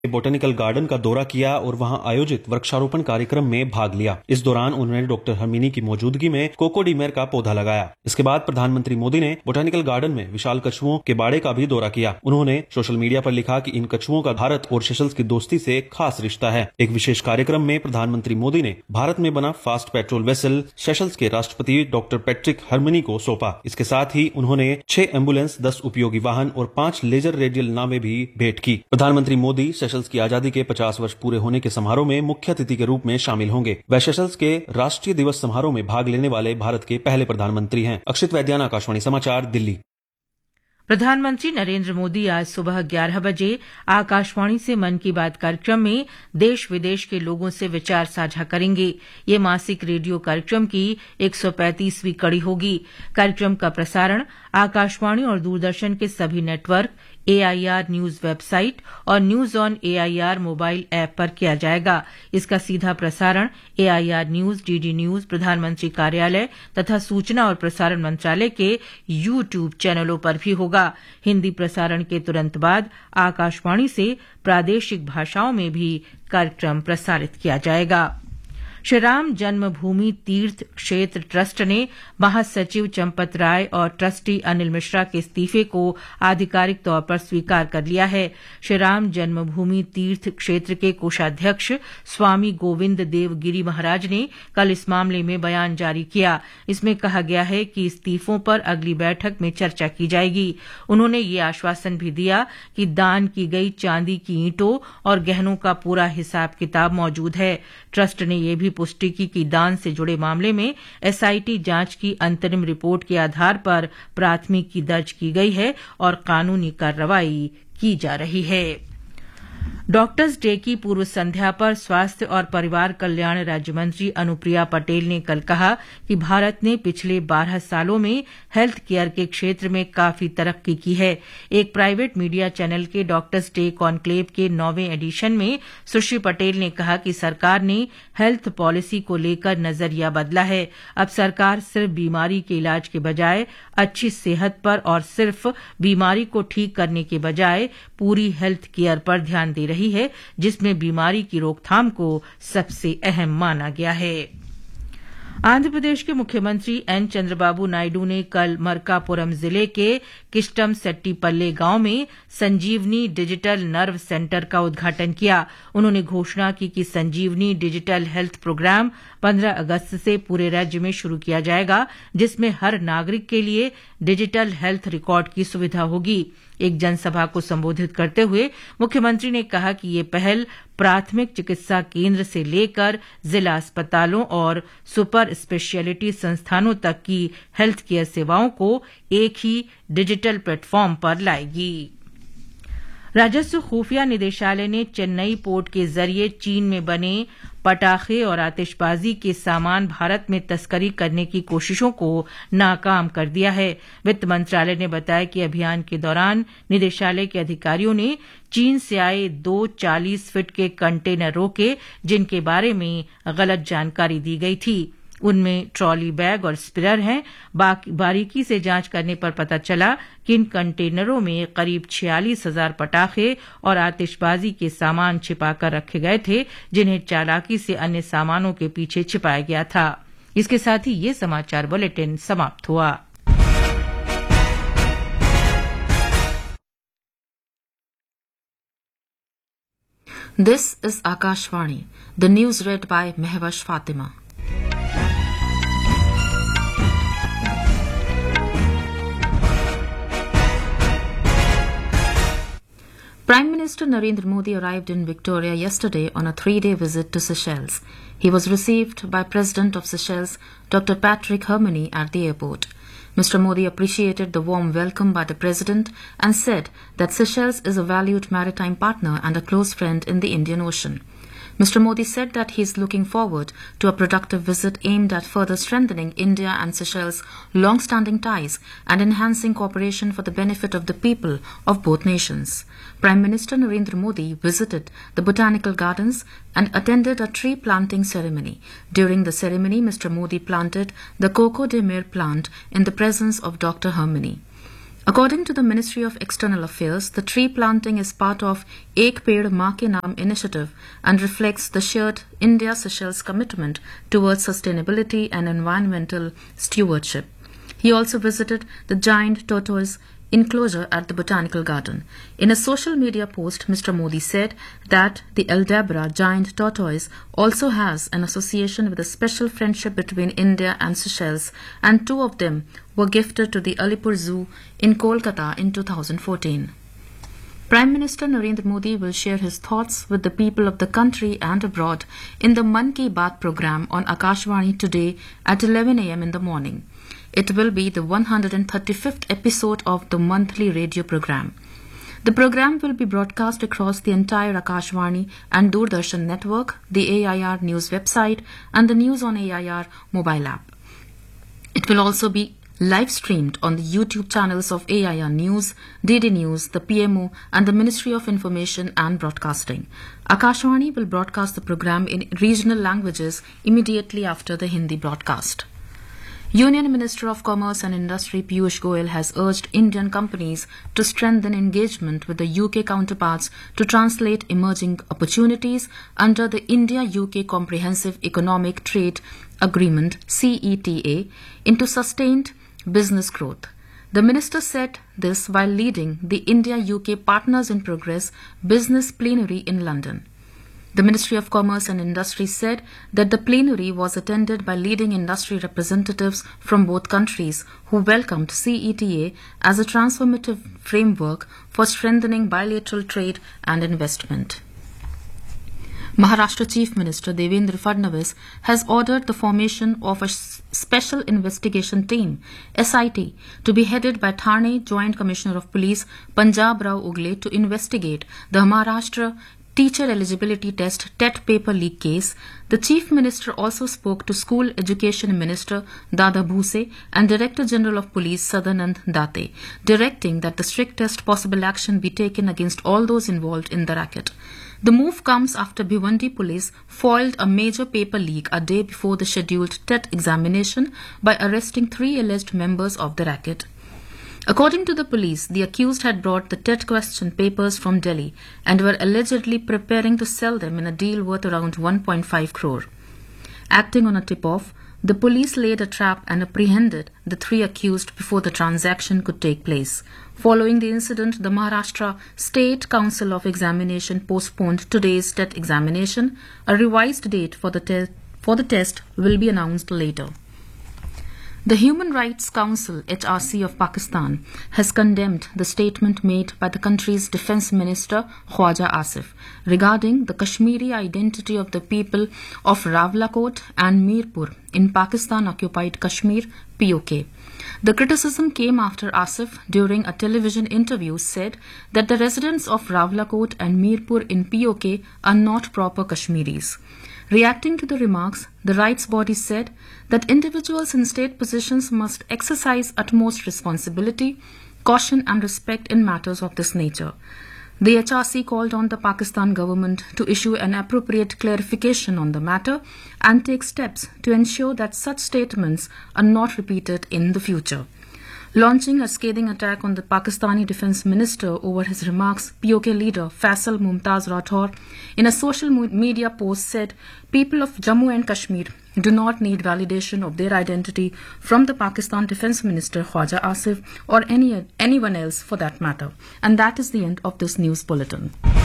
Botanical garden का दौरा किया और वहां आयोजित वृक्षारोपण कार्यक्रम में भाग लिया। इस दौरान उन्होंने डॉक्टर हर्मिनी की मौजूदगी में कोकोडीमेर का पौधा लगाया। इसके बाद प्रधानमंत्री मोदी ने बोटेनिकल गार्डन में विशाल कछुओं के बाड़े का भी दौरा किया। उन्होंने सोशल मीडिया पर लिखा कि इन कछुओं का भारत और सेशल्स की दोस्ती से खास रिश्ता है। एक विशेष कार्यक्रम में प्रधानमंत्री मोदी ने भारत में बना फास्ट पेट्रोल वेसल सेशल्स के राष्ट्रपति डॉक्टर पैट्रिक हर्मिनी को सौंपा। इसके साथ ही उन्होंने 6 एम्बुलेंस, 10 उपयोगी वाहन और 5 लेजर रेडियल नावें भी भेंट की। प्रधानमंत्री मोदी सेशल्स की आजादी के 50 वर्ष पूरे होने के समारोह में मुख्य अतिथि के रूप में शामिल होंगे। वे सेशल्स के राष्ट्रीय दिवस समारोह में भाग लेने वाले भारत के पहले प्रधानमंत्री हैं। अक्षित वैद्याना, आकाशवाणी समाचार, दिल्ली। प्रधानमंत्री नरेंद्र मोदी आज सुबह 11 बजे आकाशवाणी से मन की बात कार्यक्रम में देश विदेश के लोगों से विचार साझा करेंगे। ये मासिक रेडियो कार्यक्रम की 135वीं कड़ी होगी। कार्यक्रम का प्रसारण आकाशवाणी और दूरदर्शन के सभी नेटवर्क, AIR न्यूज वेबसाइट और news on AIR mobile app पर किया जाएगा। इसका सीधा प्रसारण AIR न्यूज, DD न्यूज, प्रधानमंत्री कार्यालय तथा सूचना और प्रसारण मंत्रालय के YouTube चैनलों पर भी होगा। हिंदी प्रसारण के तुरंत बाद आकाशवाणी से प्रादेशिक भाषाओं में भी कार्यक्रम प्रसारित किया जाएगा। श्री राम जन्मभूमि तीर्थ क्षेत्र ट्रस्ट ने महासचिव चंपत राय और ट्रस्टी अनिल मिश्रा के इस्तीफे को आधिकारिक तौर पर स्वीकार कर लिया है। श्री राम जन्मभूमि तीर्थ क्षेत्र के कोषाध्यक्ष स्वामी गोविंद देव गिरी महाराज ने कल इस मामले में बयान जारी किया। इसमें कहा गया है कि इस्तीफों पर अगली बैठक में चर्चा की जाएगी। उन्होंने ये आश्वासन भी दिया कि दान की गई चांदी की ईंटों और गहनों का पूरा हिसाब किताब मौजूद है। ट्रस्ट ने यह भी पुष्टि की कि दान से जुड़े मामले में SIT जांच की अंतरिम रिपोर्ट के आधार पर प्राथमिकी दर्ज की गई है और कानूनी कार्रवाई की जा रही है। डॉक्टर्स डे की पूर्व संध्या पर स्वास्थ्य और परिवार कल्याण राज्य मंत्री अनुप्रिया पटेल ने कल कहा कि भारत ने पिछले 12 सालों में हेल्थ केयर के क्षेत्र में काफी तरक्की की है। एक प्राइवेट मीडिया चैनल के डॉक्टर्स डे कॉन्क्लेव के 9वें एडिशन में सुश्री पटेल ने कहा कि सरकार ने हेल्थ पॉलिसी को लेकर नजरिया बदला है। अब सरकार सिर्फ बीमारी के इलाज के बजाय अच्छी सेहत पर और सिर्फ बीमारी को ठीक करने के बजाय पूरी हेल्थ केयर पर ध्यान दे रही है, जिसमें बीमारी की रोकथाम को सबसे अहम माना गया है। आंध्र प्रदेश के मुख्यमंत्री एन चंद्रबाबू नायडू ने कल मरकापुरम जिले के किस्टम सेट्टीपल्ले गांव में संजीवनी डिजिटल नर्व सेंटर का उद्घाटन किया। उन्होंने घोषणा की कि संजीवनी डिजिटल हेल्थ प्रोग्राम 15 अगस्त से पूरे राज्य में शुरू किया जाएगा, जिसमें हर नागरिक के लिए डिजिटल हेल्थ रिकॉर्ड की सुविधा होगी। एक जनसभा को संबोधित करते हुए मुख्यमंत्री ने कहा कि ये पहल प्राथमिक चिकित्सा केंद्र से लेकर जिला अस्पतालों और सुपर स्पेशियलिटी संस्थानों तक की हेल्थ केयर सेवाओं को एक ही डिजिटल प्लेटफॉर्म पर लाएगी। राजस्व खुफिया निदेशालय ने चेन्नई पोर्ट के जरिए चीन में बने पटाखे और आतिशबाजी के सामान भारत में तस्करी करने की कोशिशों को नाकाम कर दिया है। वित्त मंत्रालय ने बताया कि अभियान के दौरान निदेशालय के अधिकारियों ने चीन से आए 2 40 फीट के कंटेनर रोके, जिनके बारे में गलत जानकारी दी गई थी। उनमें ट्रॉली बैग और स्पिनर हैं। बारीकी से जांच करने पर पता चला कि इन कंटेनरों में करीब 46,000 पटाखे और आतिशबाजी के सामान छिपाकर रखे गए थे, जिन्हें चालाकी से अन्य सामानों के पीछे छिपाया गया था। इसके साथ ही ये समाचार बुलेटिन समाप्त हुआ। This is Akashvani. The news read by Mehwash Fatima. Prime Minister Narendra Modi arrived in Victoria yesterday on a 3-day visit to Seychelles. He was received by President of Seychelles, Dr. Patrick Herminie, at the airport. Mr. Modi appreciated the warm welcome by the President and said that Seychelles is a valued maritime partner and a close friend in the Indian Ocean. Mr. Modi said that he is looking forward to a productive visit aimed at further strengthening India and Seychelles' long-standing ties and enhancing cooperation for the benefit of the people of both nations. Prime Minister Narendra Modi visited the botanical gardens and attended a tree planting ceremony. During the ceremony, Mr. Modi planted the Coco de Mer plant in the presence of Dr. Herminie. According to the Ministry of External Affairs, the tree planting is part of Ek Ped Maa Ke Naam initiative and reflects the shared India-Seychelles commitment towards sustainability and environmental stewardship. He also visited the giant tortoise enclosure at the Botanical Garden. In a social media post, Mr. Modi said that the Aldabra giant tortoise also has an association with a special friendship between India and Seychelles, and two of them were gifted to the Alipur Zoo in Kolkata in 2014. Prime Minister Narendra Modi will share his thoughts with the people of the country and abroad in the Mann Ki Baat program on Akashvani today at 11 a.m. in the morning. It will be the 135th episode of the monthly radio program. The program will be broadcast across the entire Akashvani and Doordarshan network, the AIR News website, and the News on AIR mobile app. It will also be live streamed on the YouTube channels of AIR News, DD News, the PMO, and the Ministry of Information and Broadcasting. Akashvani will broadcast the program in regional languages immediately after the Hindi broadcast. Union Minister of Commerce and Industry Piyush Goyal has urged Indian companies to strengthen engagement with the UK counterparts to translate emerging opportunities under the India-UK Comprehensive Economic Trade Agreement (CETA) into sustained business growth. The minister said this while leading the India-UK Partners in Progress business plenary in London. The Ministry of Commerce and Industry said that the plenary was attended by leading industry representatives from both countries who welcomed CETA as a transformative framework for strengthening bilateral trade and investment. Maharashtra Chief Minister Devendra Fadnavis has ordered the formation of a Special Investigation Team, SIT, to be headed by Thane Joint Commissioner of Police Punjab Rao Ugle to investigate the Maharashtra Teacher Eligibility Test TET paper leak case. The Chief Minister also spoke to School Education Minister Dada Bhuse and Director General of Police Sadanand Date, directing that the strictest possible action be taken against all those involved in the racket. The move comes after Bhiwandi Police foiled a major paper leak a day before the scheduled TET examination by arresting 3 alleged members of the racket. According to the police, the accused had brought the TET question papers from Delhi and were allegedly preparing to sell them in a deal worth around 1.5 crore. Acting on a tip-off, the police laid a trap and apprehended the 3 accused before the transaction could take place. Following the incident, the Maharashtra State Council of Examination postponed today's TET examination. A revised date for the test will be announced later. The Human Rights Council HRC of Pakistan has condemned the statement made by the country's Defence Minister Khwaja Asif regarding the Kashmiri identity of the people of Rawalakot and Mirpur in Pakistan-occupied Kashmir, POK. The criticism came after Asif, during a television interview, said that the residents of Rawalakot and Mirpur in POK are not proper Kashmiris. Reacting to the remarks, the rights body said that individuals in state positions must exercise utmost responsibility, caution and respect in matters of this nature. The HRC called on the Pakistan government to issue an appropriate clarification on the matter and take steps to ensure that such statements are not repeated in the future. Launching a scathing attack on the Pakistani Defence Minister over his remarks, POK leader Faisal Mumtaz Rathor, in a social media post said, people of Jammu and Kashmir do not need validation of their identity from the Pakistan Defence Minister Khwaja Asif or anyone else for that matter. And that is the end of this news bulletin.